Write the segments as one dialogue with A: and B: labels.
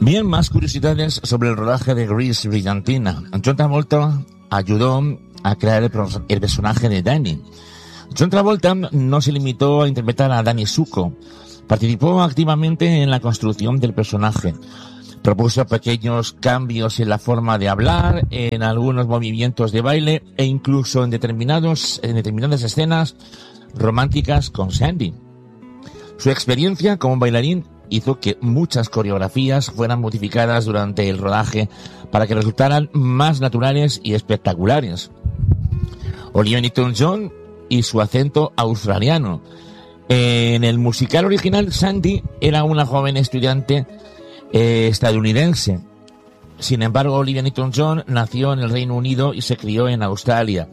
A: Bien, más curiosidades sobre el rodaje de Grease Brillantina. John Travolta ayudó a crear el personaje de Danny. John Travolta no se limitó a interpretar a Danny Zuko. Participó activamente en la construcción del personaje. Propuso pequeños cambios en la forma de hablar, en algunos movimientos de baile e incluso en determinadas escenas románticas con Sandy. Su experiencia como bailarín hizo que muchas coreografías fueran modificadas durante el rodaje para que resultaran más naturales y espectaculares. Olivia Newton-John y su acento australiano. En el musical original, Sandy era una joven estudiante estadounidense. Sin embargo, Olivia Newton-John nació en el Reino Unido y se crió en Australia.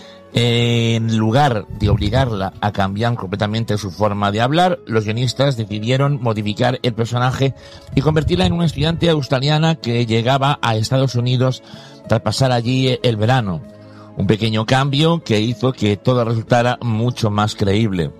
A: En lugar de obligarla a cambiar completamente su forma de hablar, los guionistas decidieron modificar el personaje y convertirla en una estudiante australiana que llegaba a Estados Unidos tras pasar allí el verano. Un pequeño cambio que hizo que todo resultara mucho más creíble.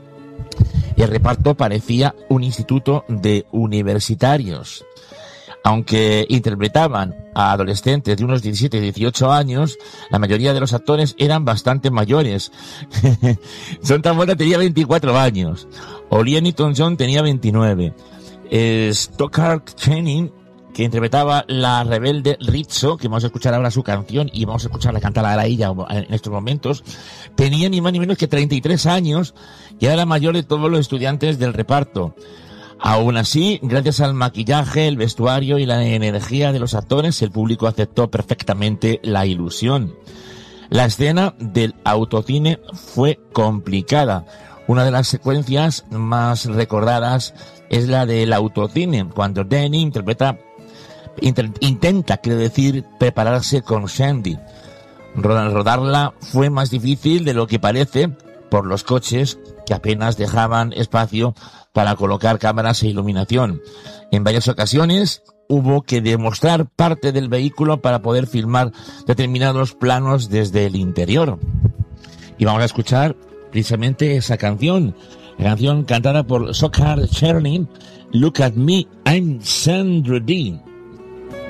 A: El reparto parecía un instituto de universitarios. Aunque interpretaban a adolescentes de unos 17 y 18 años, la mayoría de los actores eran bastante mayores. John Travolta tenía 24 años. Olivia Newton-John tenía 29. Stockard Channing, que interpretaba la rebelde Rizzo, que vamos a escuchar ahora su canción y vamos a escucharla cantar a ella en estos momentos, tenía ni más ni menos que 33 años y era la mayor de todos los estudiantes del reparto. Aún así, gracias al maquillaje, el vestuario y la energía de los actores, el público aceptó perfectamente la ilusión. La escena del autocine fue complicada. Una de las secuencias más recordadas es la del autocine, cuando Danny intenta, prepararse con Sandy. Rodarla fue más difícil de lo que parece por los coches que apenas dejaban espacio para colocar cámaras e iluminación. En varias ocasiones hubo que demostrar parte del vehículo para poder filmar determinados planos desde el interior. Y vamos a escuchar precisamente esa canción, la canción cantada por Stockard Channing, Look at Me, I'm Sandra Dee.